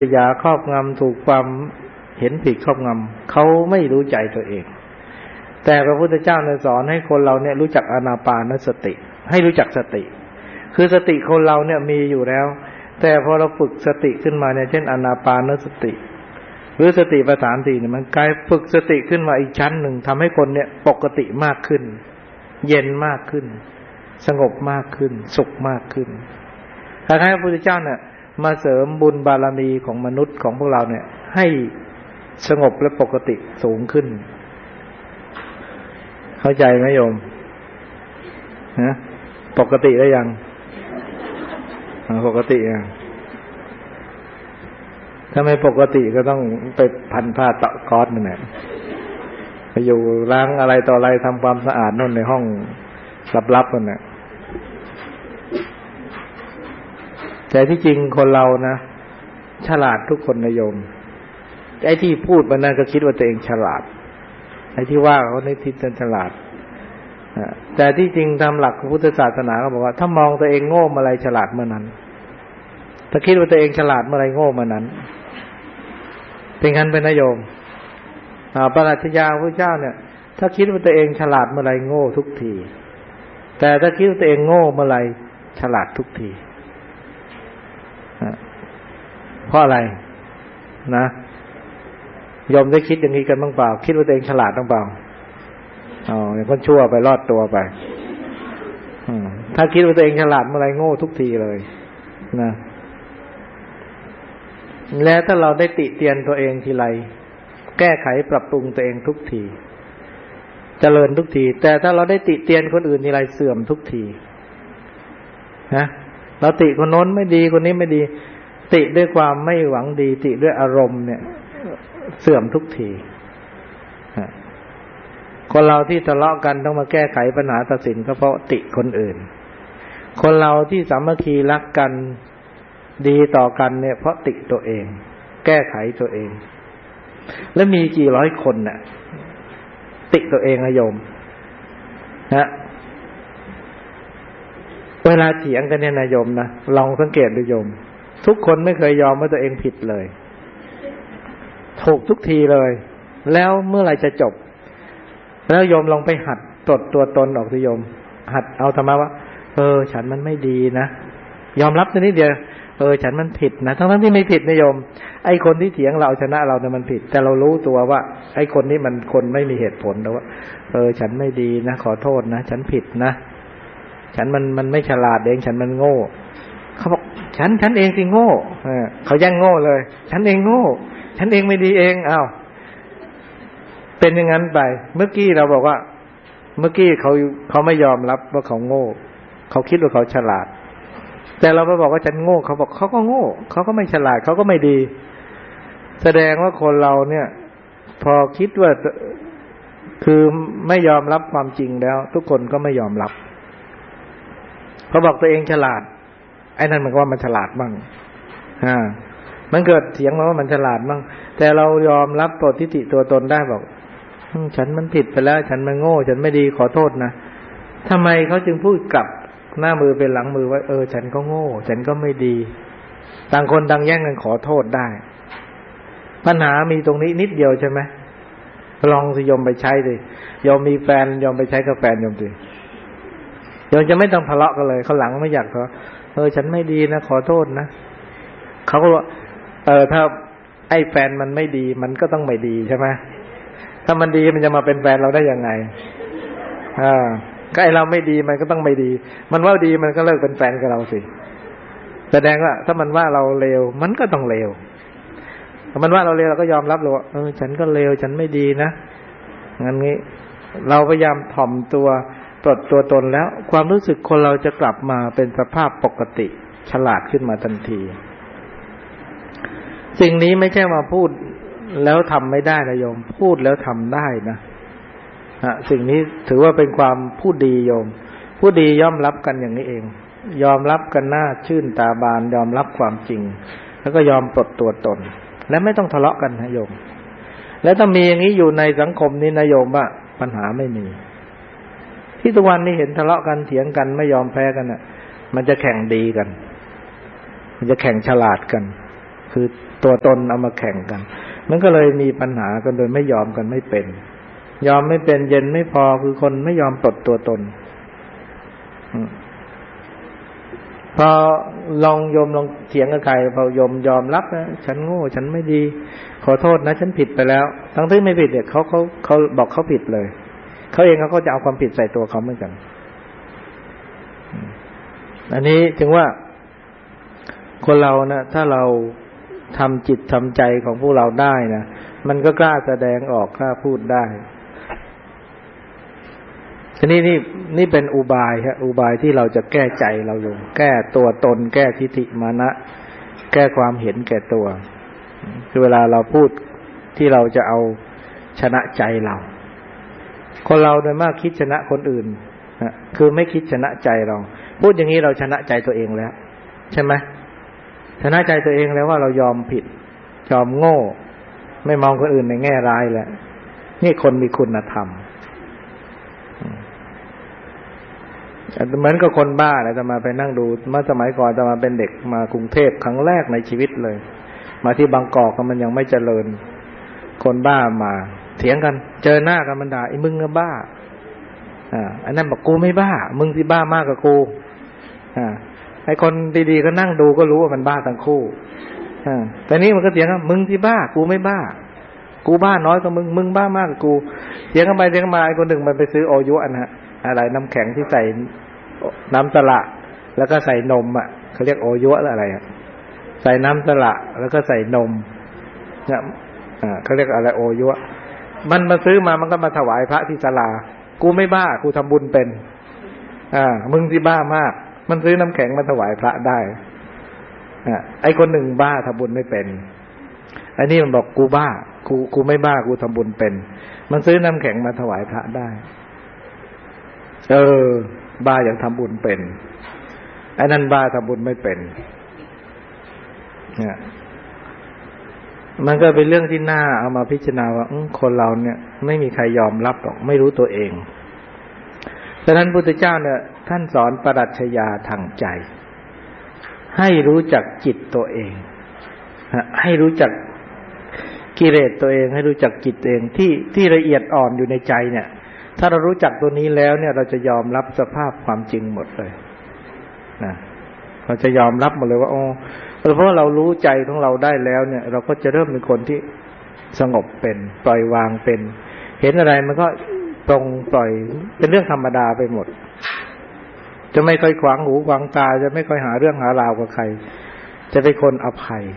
ยาครอบงำถูกความเห็นผิดครอบงำเขาไม่รู้ใจตัวเองแต่พระพุทธเจ้าเนี่ยสอนให้คนเราเนี่ยรู้จักอานาปานสติให้รู้จักสติคือสติคนเราเนี่ยมีอยู่แล้วแต่พอเราฝึกสติขึ้นมาเนี่ยเช่นอานาปานสติหรือสติปัฏฐานสี่เนี่ยมันกลายฝึกสติขึ้นมาอีกชั้นหนึ่งทำให้คนเนี่ยปกติมากขึ้นเย็นมากขึ้นสงบมากขึ้นสุขมากขึ้นคล้ายๆพระพุทธเจ้าเนี่ยมาเสริมบุญบารมีของมนุษย์ของพวกเราเนี่ยให้สงบและปกติสูงขึ้นเข้าใจไหมโยมฮะปกติได้ยังปกติอ่ะถ้าไม่ปกติก็ต้องไปพันผ้าตะก๊อซนั่นแหละไปอยู่ล้างอะไรต่ออะไรทำความสะอาดนู่นในห้องลับๆนั่นแหละแต่ที่จริงคนเรานะฉลาดทุกคนนะโยมไอ้ที่พูดมันนั่นก็คิดว่าตัวเองฉลาดไอ้ที่ว่าเขาในทิศฉลาดแต่ที่จริงตามหลักของพุทธศาสนาเขาบอกว่าถ้ามองตัวเองโง่เมื่อไรฉลาดเมื่อนั้นถ้าคิดว่าตัวเองฉลาดเมื่อไรโง่เมื่อนั้นเป็นงั้นเป็นนะโยมปรัชญาพระเจ้าเนี่ยถ้าคิดว่าตัวเองฉลาดเมื่อไรโง่ทุกทีแต่ถ้าคิดว่าตัวเองโง่เมื่อไรฉลาดทุกทีเพราะอะไรนะโยมได้คิดอย่างนี้กันบ้างเปล่าคิดว่าตัวเองฉลาดบ้างเปล่าอย่างคนชั่วไปรอดตัวไปถ้าคิดว่าตัวเองฉลาดเมื่อไรโง่ทุกทีเลยนะและถ้าเราได้ติเตียนตัวเองทีไรแก้ไขปรับปรุงตัวเองทุกทีเจริญทุกทีแต่ถ้าเราได้ติเตียนคนอื่นทีไรเสื่อมทุกทีนะเราติคนโน้นไม่ดีคนนี้ไม่ดีติด้วยความไม่หวังดีติด้วยอารมณ์เนี่ยเสื่อมทุกทีคนเราที่ทะเลาะกันต้องมาแก้ไขปัญหาตัดสินก็เพราะติคนอื่นคนเราที่สามัคคีรักกันดีต่อกันเนี่ยเพราะติตัวเองแก้ไขตัวเองแล้วมีกี่ร้อยคนน่ะติตัวเองนะโยมนะเวลาเถียงกันเนี่ยนะโยมนะลองสังเกตดูโยมทุกคนไม่เคยยอมว่าตัวเองผิดเลยถูกทุกทีเลยแล้วเมื่อไหร่จะจบแล้วโยมลองไปหัดตรวจตัวตนออกสิโยมหัดเอาธรรมะว่าฉันมันไม่ดีนะยอมรับนิดเดียวฉันมันผิดนะทั้งที่ไม่ผิดนะโยมไอ้คนที่เถียงเราชนะเราเนี่ยมันผิดแต่เรารู้ตัวว่าไอ้คนนี้มันคนไม่มีเหตุผลแล้วว่าฉันไม่ดีนะขอโทษนะฉันผิดนะฉันมันไม่ฉลาดเองฉันมันโง่เขาบอกฉันเองสิโง่เขาแย่งโง่เลยฉันเองโง่ฉันเองไม่ดีเองอ้าวเป็นอย่างนั้นไปเมื่อกี้เราบอกว่าเมื่อกี้เขาไม่ยอมรับว่าเขาโง่เขาคิดว่าเขาฉลาดแต่เราไปบอกว่าฉันโง่เขาบอกเขาก็โง่เขาก็ไม่ฉลาดเขาก็ไม่ดีแสดงว่าคนเราเนี่ยพอคิดว่าคือไม่ยอมรับความจริงแล้วทุกคนก็ไม่ยอมรับเขาบอกตัวเองฉลาดไอ้นั่นมันก็ว่ามันฉลาดบ้างมันเกิดเถียงมาว่ามันฉลาดบ้างแต่เรายอมรับตัวทิฏฐิตัวตนได้บอกฉันมันผิดไปแล้วฉันมันโง่ฉันไม่ดีขอโทษนะทำไมเขาจึงพูดกลับหน้ามือเป็นหลังมือว่าฉันก็โง่ฉันก็ไม่ดีต่างคนต่างแย่งกันขอโทษได้ปัญหามีตรงนี้นิดเดียวใช่ไหมลองสิโยมไปใช้ดิโยมมีแฟนโยมไปใช้กับแฟนโยมดิโยมจะไม่ต้องทะเลาะกันเลยเขาหลังไม่อยากทะเลาะฉันไม่ดีนะขอโทษนะเขาก็ว่าถ้าไอ้แฟนมันไม่ดีมันก็ต้องไม่ดีใช่ไหมถ้ามันดีมันจะมาเป็นแฟนเราได้ยังไงก็ไอ้เราไม่ดีมันก็ต้องไม่ดีมันว่าดีมันก็เลิกเป็นแฟนกับเราสิแสดงว่าถ้ามันว่าเราเลวมันก็ต้องเลวถ้ามันว่าเราเลวเราก็ยอมรับเลยว่าฉันก็เลวฉันไม่ดีนะงั้นงี้เราพยายามถ่อมตัวปลดตัวตนแล้วความรู้สึกคนเราจะกลับมาเป็นสภาพปกติฉลาดขึ้นมาทันทีสิ่งนี้ไม่ใช่มาพูดแล้วทำไม่ได้นะโยมพูดแล้วทำได้นะสิ่งนี้ถือว่าเป็นความผู้ดีโยมผู้ดียอมรับกันอย่างนี้เองยอมรับกันหน้าชื่นตาบานยอมรับความจริงแล้วก็ยอมปลดตัวตนและไม่ต้องทะเลาะกันนะโยมแล้วถ้ามีอย่างนี้อยู่ในสังคมนี้นะโยมว่าปัญหาไม่มีที่ทุกวันนี้เห็นทะเลาะกันเถียงกันไม่ยอมแพ้กันน่ะมันจะแข่งดีกันมันจะแข่งฉลาดกันคือตัวตนเอามาแข่งกันมันก็เลยมีปัญหากันโดยไม่ยอมกันไม่เป็นยอมไม่เป็นเย็นไม่พอคือคนไม่ยอมปลดตัวตนพอลองโยมลองเถียงกับใครพอโยมยอมรับนะฉันโง่ฉันไม่ดีขอโทษนะฉันผิดไปแล้วทั้งที่ไม่ผิดเนี่ยเขาบอกเขาผิดเลยเขาเองเขาก็จะเอาความผิดใส่ตัวเขาเหมือนกันอันนี้ถึงว่าคนเรานะถ้าเราทำจิตทำใจของพวกเราได้นะมันก็กล้าแสดงออกกล้าพูดได้ทีนี้นี่เป็นอุบายครับอุบายที่เราจะแก้ใจเราอยู่แก้ตัวตนแก้ทิฏฐิมานะแก้ความเห็นแก่ตัวคือเวลาเราพูดที่เราจะเอาชนะใจเราคนเราโดยมากคิดชนะคนอื่นนะคือไม่คิดชนะใจเราพูดอย่างนี้เราชนะใจตัวเองแล้วใช่ไหมชนะใจตัวเองแล้วว่าเรายอมผิดยอมโง่ไม่มองคนอื่นในแง่ร้ายแล้วนี่คนมีคุณธรรมเหมือนกับคนบ้าเลยจะมาไปนั่งดูเมื่อสมัยก่อนจะมาเป็นเด็กมากรุงเทพครั้งแรกในชีวิตเลยมาที่บางกอกมันยังไม่เจริญคนบ้ามาเถียงกันเจอหน้ากันมันด่าไอ้มึงก็บ้าอันนั้นบอกกูไม่บ้ามึงที่บ้ามากกว่ากูไอ้คนดีๆก็นั่งดูก็รู้ว่ามันบ้าทั้งคู่แต่นี้มันก็เถียงกันมึงที่บ้ากูไม่บ้ากูบ้าน้อยกว่ามึงบ้ามากกว่ากูเถียงกันไปเถียงกันมาไอ้คนหนึ่งมันไปซื้อโอยุอันฮะอะไรน้ำแข็งที่ใส่น้ำสละแล้วก็ใส่นมเขาเรียกโอยุอะไรใส่น้ำสละแล้วก็ใส่นมเนี่ยเขาเรียกอะไรโอยุมันมาซื้อมามันก็มาถวายพระที่ศาลากูไม่บ้ากูทำบุญเป็นมึงที่บ้ามากมันซื้อน้ำแข็งมาถวายพระได้ไอ้คนหนึ่งบ้าทำบุญไม่เป็นไอ้นี่มันบอกกูบ้ากูไม่บ้ากูทำบุญเป็นมันซื้อน้ำแข็งมาถวายพระได้บ้าอย่างทำบุญเป็นไอ้นั่นบ้าทำบุญไม่เป็นเนี่ยมันก็เป็นเรื่องที่น่าเอามาพิจารณาว่าคนเราเนี่ยไม่มีใครยอมรับหรอกไม่รู้ตัวเองฉะนั้นพุทธเจ้าเนี่ยท่านสอนปรัชญาทางใจให้รู้จักจิตตัวเองให้รู้จักกิเลสตัวเองให้รู้จักจิตตัวเองที่ละเอียดอ่อนอยู่ในใจเนี่ยถ้าเรารู้จักตัวนี้แล้วเนี่ยเราจะยอมรับสภาพความจริงหมดเลยนะเราจะยอมรับหมดเลยว่าเพราะเรารู้ใจของเราได้แล้วเนี่ยเราก็จะเริ่มเป็นคนที่สงบเป็นปล่อยวางเป็นเห็นอะไรมันก็ตรงปล่อยเป็นเรื่องธรรมดาไปหมดจะไม่ค่อยขวางหูขวางตาจะไม่ค่อยหาเรื่องหาราวกับใครจะเป็นคนอภัย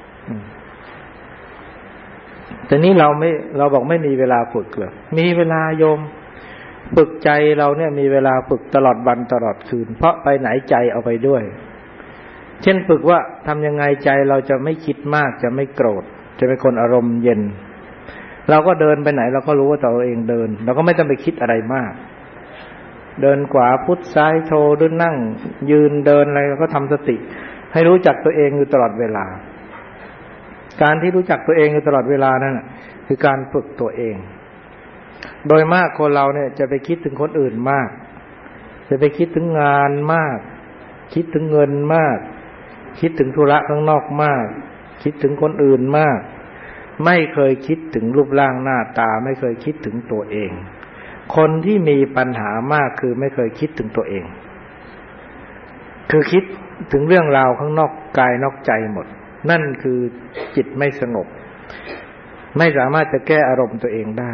แต่นี้เราบอกไม่มีเวลาฝึกหรอกมีเวลาโยมฝึกใจเราเนี่ยมีเวลาฝึกตลอดวันตลอดคืนเพราะไปไหนใจเอาไปด้วยเช่นฝึกว่าทำยังไงใจเราจะไม่คิดมากจะไม่โกรธจะเป็นคนอารมณ์เย็นเราก็เดินไปไหนเราก็รู้ว่าตัวเองเดินเราก็ไม่ต้องไปคิดอะไรมากเดินขวาพุทธซ้ายโทหรือนั่งยืนเดินอะไรเราก็ทำสติให้รู้จักตัวเองอยู่ตลอดเวลาการที่รู้จักตัวเองอยู่ตลอดเวลานั่นคือการฝึกตัวเองโดยมากคนเราเนี่ยจะไปคิดถึงคนอื่นมากจะไปคิดถึงงานมากคิดถึงเงินมากคิดถึงธุระข้างนอกมากคิดถึงคนอื่นมากไม่เคยคิดถึงรูปร่างหน้าตาไม่เคยคิดถึงตัวเองคนที่มีปัญหามากคือไม่เคยคิดถึงตัวเองคือคิดถึงเรื่องราวข้างนอกกายนอกใจหมดนั่นคือจิตไม่สงบไม่สามารถจะแก้อารมณ์ตัวเองได้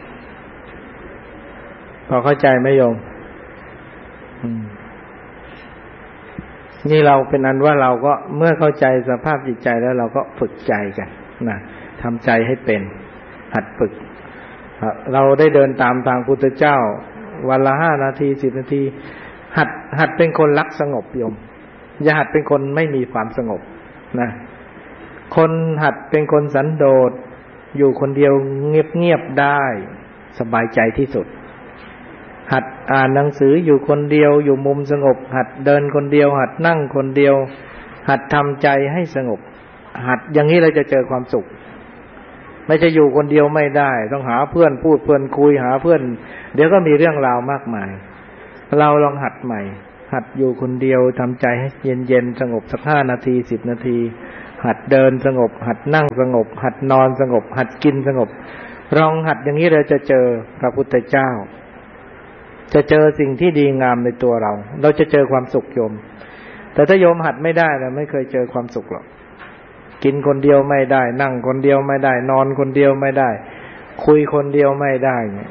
พอเข้าใจไหมโยมนี่เราเป็นอันว่าเราก็เมื่อเข้าใจสภาพจิตใจแล้วเราก็ฝึกใจกันนะทำใจให้เป็นหัดฝึกเราได้เดินตามทางพุทธเจ้าวันละ5 นาที10 นาทีหัดเป็นคนรักสงบโยมอย่าหัดเป็นคนไม่มีความสงบนะคนหัดเป็นคนสันโดษอยู่คนเดียวเงียบๆได้สบายใจที่สุดหัดอ่านหนังสืออยู่คนเดียวอยู่มุมสงบหัดเดินคนเดียวหัดนั่งคนเดียวหัดทำใจให้สงบหัดอย่างนี้เราจะเจอความสุขไม่จะอยู่คนเดียวไม่ได้ต้องหาเพื่อนพูดเพื่อนคุยหาเพื่อนเดี๋ยวก็มีเรื่องราวมากมายเราลองหัดใหม่หัดอยู่คนเดียวทำใจให้เย็นๆสงบสัก5 นาที10 นาทีหัดเดินสงบหัดนั่งสงบหัดนอนสงบหัดกินสงบลองหัดอย่างนี้เราจะเจอพระพุทธเจ้าจะเจอสิ่งที่ดีงามในตัวเราจะเจอความสุขโยมแต่ถ้าโยมหัดไม่ได้เราไม่เคยเจอความสุขหรอกกินคนเดียวไม่ได้นั่งคนเดียวไม่ได้นอนคนเดียวไม่ได้คุยคนเดียวไม่ได้เนี่ย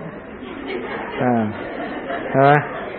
ใช่ไหม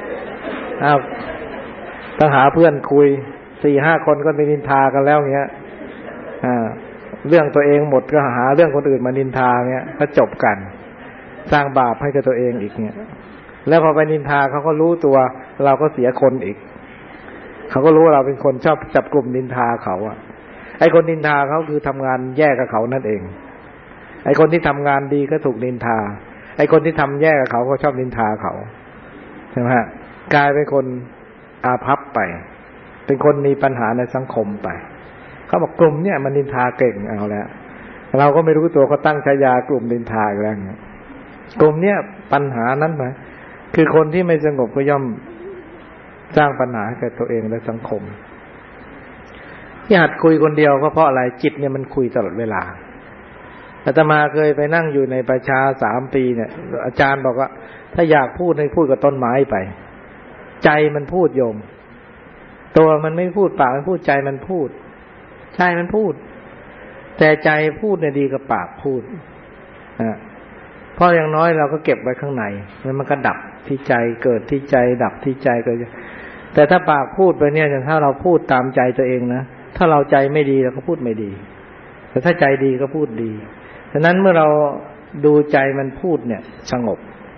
ต้องหาเพื่อนคุย 4-5 คนก็ไปนินทากันแล้วเงี้ยเรื่องตัวเองหมดก็หาเรื่องคนอื่นมานินทาเงี้ยก็จบกันสร้างบาปให้กับตัวเองอีกเนี่ยแล้วพอไปนินทาเขาก็รู้ตัวเราก็เสียคนอีกเขาก็รู้ว่าเราเป็นคนชอบจับกลุ่มนินทาเขาอะไอ้คนนินทาเขาคือทำงานแย่กับเขานั่นเองไอ้คนที่ทำงานดีก็ถูกนินทาไอ้คนที่ทำแย่กับเขาก็ชอบนินทาเขาใช่ไหมฮะกลายเป็นคนอาภัพไปเป็นคนมีปัญหาในสังคมไปเขาบอกกลุ่มเนี่ยมันนินทาเก่งเอาแล้วเราก็ไม่รู้ตัวเขาตั้งฉายากลุ่มนินทาอีกแล้วกลุ่มเนี่ยปัญหานั้นมาคือคนที่ไม่สงบก็ย่อมสร้างปัญหาให้กับตัวเองและสังคมที่หัดคุยคนเดียวก็เพราะอะไรจิตเนี่ยมันคุยตลอดเวลาอาตมาเคยไปนั่งอยู่ในประชา3 ปีเนี่ยอาจารย์บอกว่าถ้าอยากพูดให้พูดกับต้นไม้ไปใจมันพูดโยมตัวมันไม่พูดปากมันพูดใจมันพูดใจมันพูดแต่ใจพูดเนี่ยดีกว่าปากพูดเพราะอย่างน้อยเราก็เก็บไว้ข้างในแล้วมันก็ดับที่ใจเกิดที่ใจดับที่ใจเกิดแต่ถ้าปากพูดไปเนี่ยถ้าเราพูดตามใจตัวเองนะถ้าเราใจไม่ดีเราก็พูดไม่ดีแต่ถ้าใจดีก็พูดดีฉะนั้นเมื่อเราดูใจมันพูดเนี่ยสงบ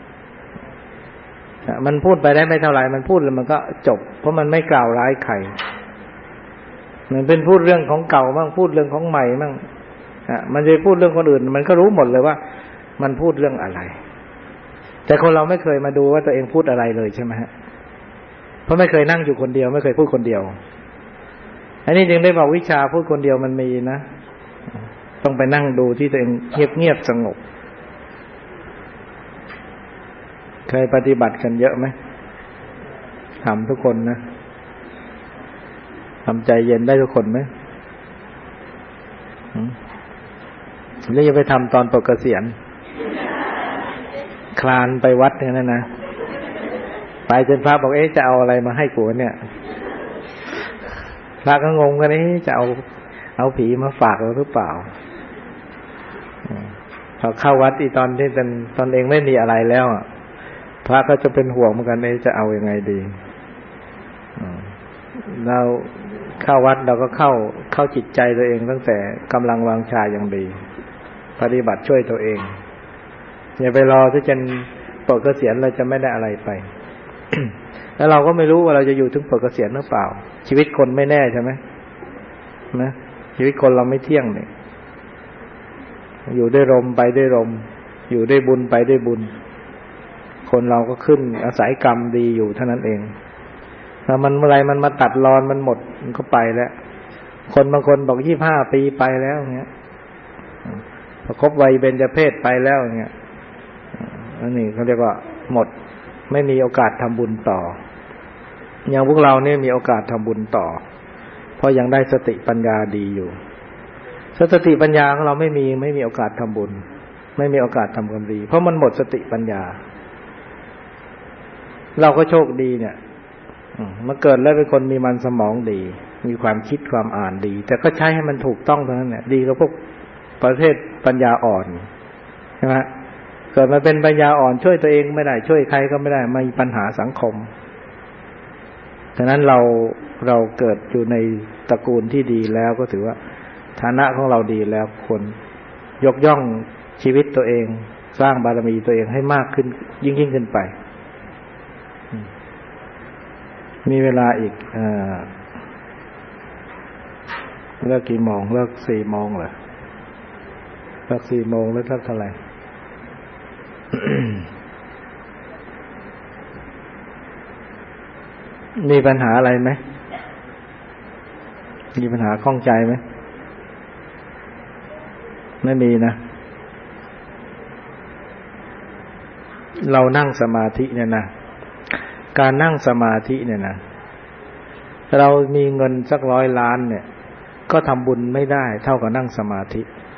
มันพูดไปได้ไม่เท่าไหร่มันพูดแล้วมันก็จบเพราะมันไม่กล่าวร้ายใครมันเป็นพูดเรื่องของเก่าบ้างพูดเรื่องของใหม่บ้างมันจะพูดเรื่องคนอื่นมันก็รู้หมดเลยว่ามันพูดเรื่องอะไรแต่คนเราไม่เคยมาดูว่าตัวเองพูดอะไรเลยใช่ไหมฮะเพราะไม่เคยนั่งอยู่คนเดียวไม่เคยพูดคนเดียวอันนี้จึงได้บอกวิชาพูดคนเดียวมันมีนะต้องไปนั่งดูที่ตัวเองเงียบๆสงบเคยปฏิบัติกันเยอะไหมทำทุกคนนะทำใจเย็นได้ทุกคนไหมหรือจะไปทำตอนปลดเกษียณคลานไปวัดเนี่ยนะไปจนพระบอกจะเอาอะไรมาให้กูเนี่ยพระก็งงกันจะเอาผีมาฝากเราหรือเปล่าพอเข้าวัดอีตอนที่ตอนเองไม่มีอะไรแล้วพระก็จะเป็นห่วงเหมือนกันจะเอายังไงดีเราเข้าวัดเราก็เข้าจิตใจตัวเองตั้งแต่กำลังวางชาอย่างดีปฏิบัติช่วยตัวเองอย่าไปรอที่จะปลดเกษียณเราจะไม่ได้อะไรไป แล้วเราก็ไม่รู้ว่าเราจะอยู่ถึงปลดเกษียณหรือเปล่าชีวิตคนไม่แน่ใช่ไหมนะชีวิตคนเราไม่เที่ยงเนี่ยอยู่ด้วยลมไปด้วยลมอยู่ด้วยบุญไปด้วยบุญคนเราก็ขึ้นอาศัยกรรมดีอยู่เท่านั้นเองถ้ามันเมื่อไรมันมาตัดรอนมันหมดมันก็ไปแล้วคนบางคนบอก25 ปีไปแล้วเงี้ยพอครบวัยเบญจเพสไปแล้วเงี้ยอันนี้เขาเรียกว่าหมดไม่มีโอกาสทำบุญต่ออย่างพวกเราเนี่ยมีโอกาสทำบุญต่อเพราะยังได้สติปัญญาดีอยู่สติปัญญาของเราไม่มีโอกาสทำบุญไม่มีโอกาสทำความดีเพราะมันหมดสติปัญญาเราก็โชคดีเนี่ยมาเกิดแล้วเป็นคนมีมันสมองดีมีความคิดความอ่านดีแต่ก็ใช้ให้มันถูกต้องเท่านั้นแหละดีกว่าพวกประเภทปัญญาอ่อนใช่ไหมเกิดมาเป็นปัญญาอ่อนช่วยตัวเองไม่ได้ช่วยใครก็ไม่ได้มีปัญหาสังคมฉะนั้นเราเกิดอยู่ในตระกูลที่ดีแล้วก็ถือว่าฐานะของเราดีแล้วควรยกย่องชีวิตตัวเองสร้างบารมีตัวเองให้มากขึ้นยิ่งขึ้นไปมีเวลาอีกเลิกกี่โมงเลิก4 โมงเหรอเลิก4 โมงแล้วเลิกเท่าไหร่ มีปัญหาอะไรไหมมีปัญหาข้องใจไหมไม่มีนะเรานั่งสมาธิเนี่ยนะการนั่งสมาธิเนี่ยนะเรามีเงินสัก100 ล้านเนี่ยก็ทำบุญไม่ได้เท่ากับนั่งสมาธิ